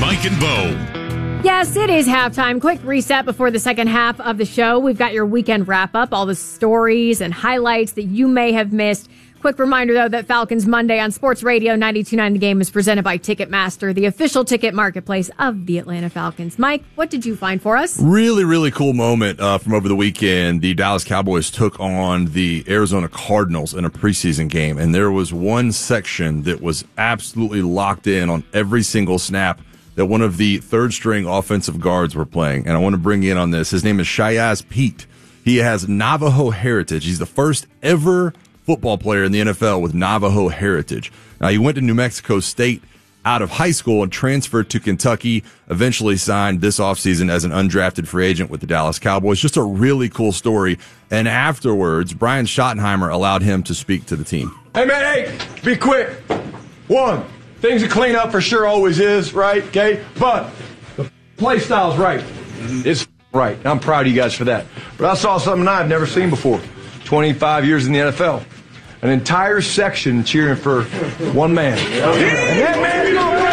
Mike and Bo. Yes, it is halftime. Quick reset before the second half of the show. We've got your weekend wrap-up, all the stories and highlights that you may have missed. Quick reminder, though, that Falcons Monday on Sports Radio 92.9 The Game is presented by Ticketmaster, the official ticket marketplace of the Atlanta Falcons. Mike, what did you find for us? Really, really cool moment from over the weekend. The Dallas Cowboys took on the Arizona Cardinals in a preseason game, and there was one section that was absolutely locked in on every single snap that one of the third-string offensive guards were playing. And I want to bring you in on this. His name is Shiaz Pete. He has Navajo heritage. He's the first ever football player in the NFL with Navajo heritage. Now, he went to New Mexico State out of high school and transferred to Kentucky, eventually signed this offseason as an undrafted free agent with the Dallas Cowboys. Just a really cool story. And afterwards, Brian Schottenheimer allowed him to speak to the team. Hey, man, hey, be quick. One, things to clean up for sure always is, right? Okay? But the play style's right. It's right. I'm proud of you guys for that. But I saw something I've never seen before. 25 years in the NFL. An entire section cheering for one man. And that man's going to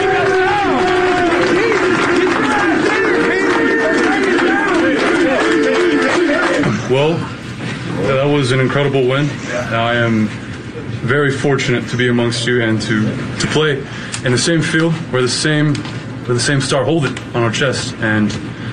break Well, that was an incredible win. I am very fortunate to be amongst you and to play in the same field where the same star hold it on our chest. And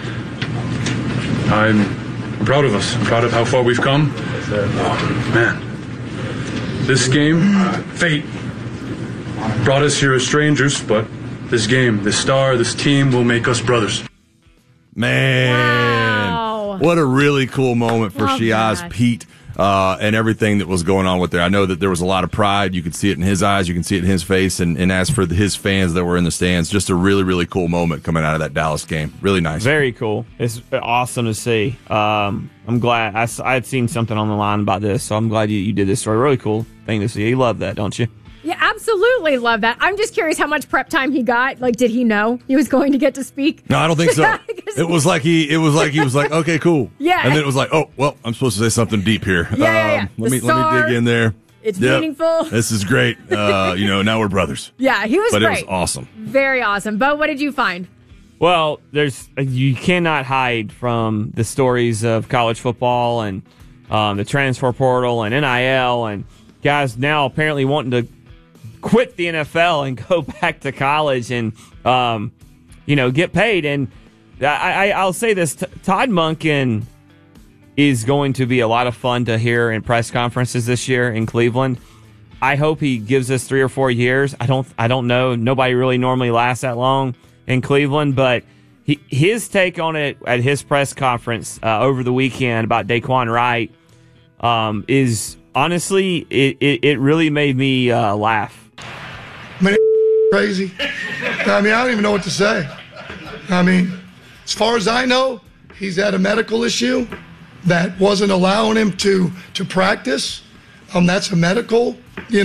I'm proud of us. I'm proud of how far we've come. Man. This game, fate, brought us here as strangers, but this game, this star, this team will make us brothers. Man, wow. What a really cool moment for Shiaz Pete and everything that was going on with there. I know that there was a lot of pride. You could see it in his eyes. You can see it in his face. And as for his fans that were in the stands, just a really, really cool moment coming out of that Dallas game. Really nice. Very cool. It's awesome to see. I'm glad. I had seen something on the line about this, so I'm glad you did this story. Really cool thing to see. You love that, don't you? Yeah, absolutely love that. I'm just curious how much prep time he got. Like, did he know he was going to get to speak? No, I don't think so. It was like he was like, okay, cool. Yeah. And then it was like, oh, well, I'm supposed to say something deep here. Yeah. Let me dig in there. It's meaningful. This is great. Now we're brothers. Yeah, he was great. But it was awesome. Very awesome. Bo, what did you find? Well, you cannot hide from the stories of college football and the transfer portal and NIL and guys now apparently wanting to quit the NFL and go back to college and get paid. And I'll say this: Todd Monken is going to be a lot of fun to hear in press conferences this year in Cleveland. I hope he gives us 3 or 4 years. I don't know. Nobody really normally lasts that long in Cleveland, but his take on it at his press conference over the weekend about Daquan Wright is honestly it really made me laugh. I mean, crazy. I don't even know what to say. As far as I know, he's had a medical issue that wasn't allowing him to practice. That's a medical,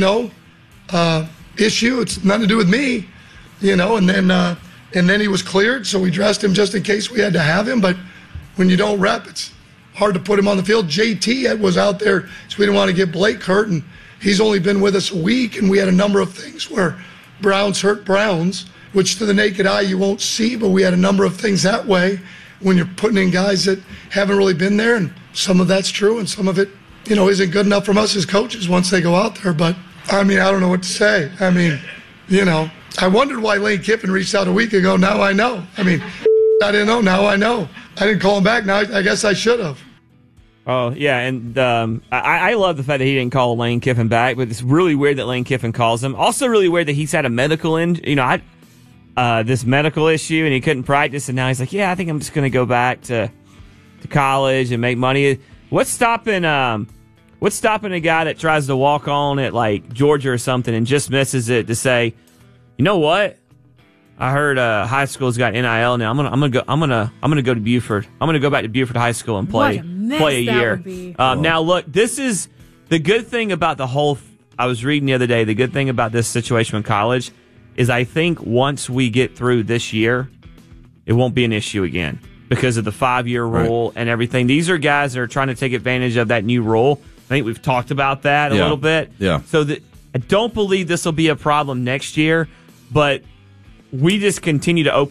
issue. It's nothing to do with me, and then he was cleared, so we dressed him just in case we had to have him. But when you don't rep, it's hard to put him on the field. JT was out there, so we didn't want to get Blake hurt, and he's only been with us a week, and we had a number of things where Browns hurt Browns, which to the naked eye you won't see, but we had a number of things that way when you're putting in guys that haven't really been there, and some of that's true, and some of it, isn't good enough from us as coaches once they go out there. But, I don't know what to say. I wondered why Lane Kiffin reached out a week ago. Now I know. I didn't know. Now I know. I didn't call him back. Now I guess I should have. Oh, yeah, and I love the fact that he didn't call Lane Kiffin back, but it's really weird that Lane Kiffin calls him. Also really weird that he's had a medical this medical issue, and he couldn't practice, and now he's like, yeah, I think I'm just going to go back to college and make money. What's stopping a guy that tries to walk on at, like, Georgia or something and just misses it to say, you know what? I heard high school's got NIL now. I'm gonna go to Buford. I'm gonna go back to Buford High School and play a year. Now look, this is the good thing about the whole. I was reading the other day. The good thing about this situation in college is I think once we get through this year, it won't be an issue again because of the 5-year rule and everything. These are guys that are trying to take advantage of that new rule. I think we've talked about that a little bit. Yeah. So I don't believe this will be a problem next year, but we just continue to